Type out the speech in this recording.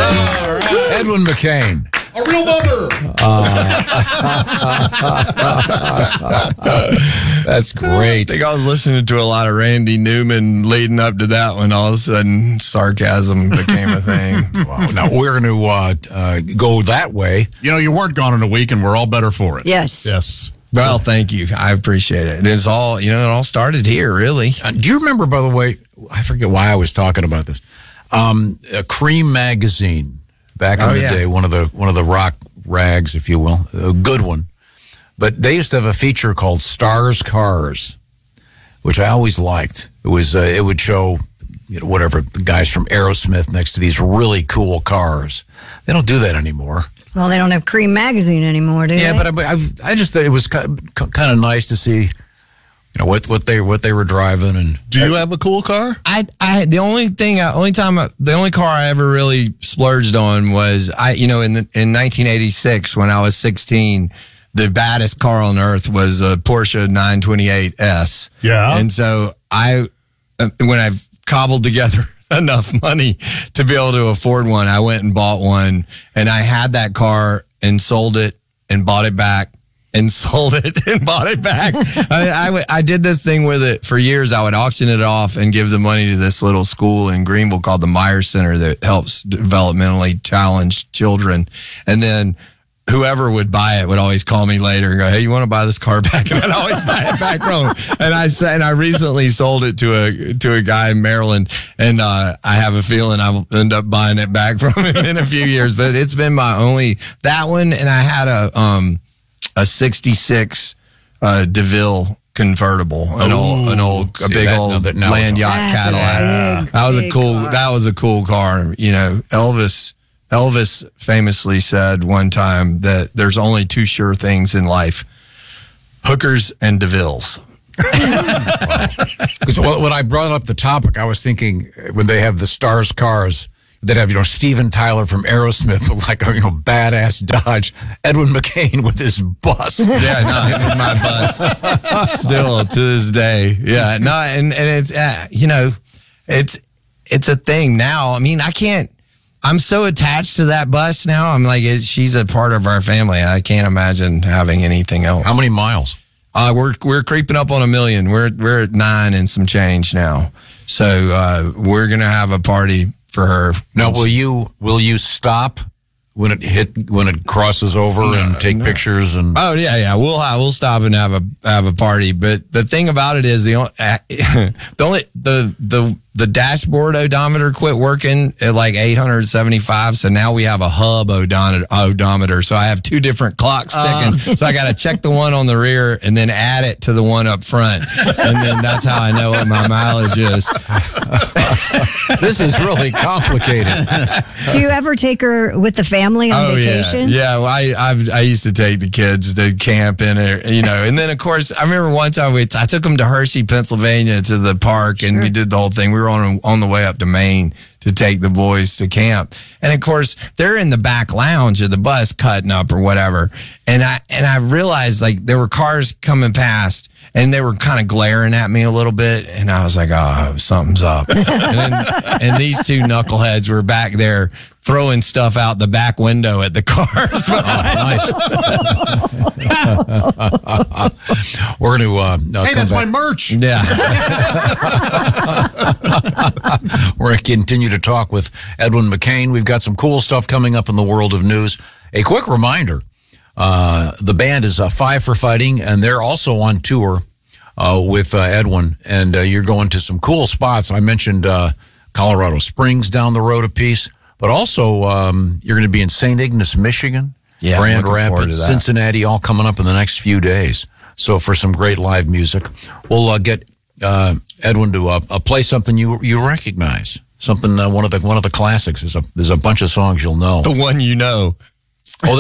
Edwin McCain. A real bummer. That's great. I think I was listening to a lot of Randy Newman leading up to that one. All of a sudden, sarcasm became a thing. Wow. Now, we're going to go that way. You know, you weren't gone in a week, and we're all better for it. Yes. Yes. Well, thank you. I appreciate it. It's all, it all started here, really. Do you remember, by the way, I forget why I was talking about this, Cream magazine back in the day, one of the rock rags, if you will, a good one. But they used to have a feature called Stars Cars, which I always liked. It was it would show whatever the guys from Aerosmith next to these really cool cars. They don't do that anymore. Well, they don't have Cream magazine anymore, do they? Yeah, but I just thought it was kind of nice to see, what they were driving. And do you have a cool car? The only car I ever really splurged on was in 1986 when I was 16. The baddest car on earth was a Porsche 928S. Yeah. And so when I've cobbled together enough money to be able to afford one, I went and bought one, and I had that car and sold it and bought it back and sold it and bought it back. I did this thing with it for years. I would auction it off and give the money to this little school in Greenville called the Myers Center that helps developmentally challenged children. And then whoever would buy it would always call me later and go, "Hey, you want to buy this car back?" And I'd always buy it back from him. And I recently sold it to a guy in Maryland, and I have a feeling I will end up buying it back from him in a few years. But it's been my only that one, and I had a '66 DeVille convertible, a big old land yacht Cadillac. That was a cool car. Elvis famously said one time that there's only two sure things in life: hookers and DeVilles. Because when I brought up the topic, I was thinking when they have the Stars Cars, they'd have, Steven Tyler from Aerosmith with like a, badass Dodge, Edwin McCain with his bus. Yeah, no, in my bus. Still to this day. Yeah, no, and it's, it's a thing now. I mean, I'm so attached to that bus now. I'm like, she's a part of our family. I can't imagine having anything else. How many miles? We're creeping up on 1 million. We're at 9 and some change now. So we're gonna have a party for her. Now, will you stop when it crosses over and take pictures and? Oh yeah. We'll stop and have a party. But the thing about it is the dashboard odometer quit working at like 875. So now we have a hub odometer. So I have two different clocks sticking. So I got to check the one on the rear and then add it to the one up front. And then that's how I know what my mileage is. This is really complicated. Do you ever take her with the family on vacation? Yeah. Well, I used to take the kids to camp and then of course I remember one time I took them to Hershey, Pennsylvania to the park and we did the whole thing. We were on the way up to Maine to take the boys to camp. And of course they're in the back lounge of the bus cutting up or whatever. And I realized like there were cars coming past and they were kind of glaring at me a little bit. And I was like, oh, something's up. and these two knuckleheads were back there throwing stuff out the back window at the cars. Nice. We're going to hey, that's my merch. Yeah. We're going to continue to talk with Edwin McCain. We've got some cool stuff coming up in the world of news. A quick reminder, the band is Five for Fighting, and they're also on tour with Edwin, and you're going to some cool spots. I mentioned Colorado Springs down the road a piece. But also, you're going to be in St. Ignace, Michigan, Grand Rapids, Cincinnati, all coming up in the next few days. So for some great live music, we'll get Edwin to play something you recognize, something one of the classics. There's a bunch of songs you'll know. The one you know.